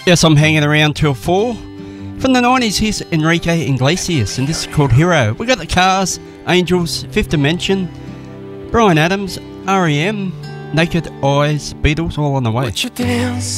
Yes, I'm hanging around till 4. From the 90s, here's Enrique Iglesias, and this is called Hero. We got the Cars, Angels, Fifth Dimension, Bryan Adams, R.E.M., Naked Eyes, Beatles, all on the way. Would you dance